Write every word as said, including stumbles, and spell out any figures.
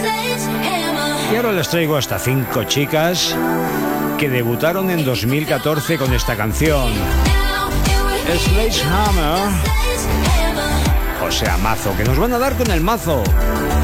Y ahora les traigo hasta cinco chicas que debutaron en dos mil catorce con esta canción. Sledgehammer. O sea, mazo, que nos van a dar con el mazo.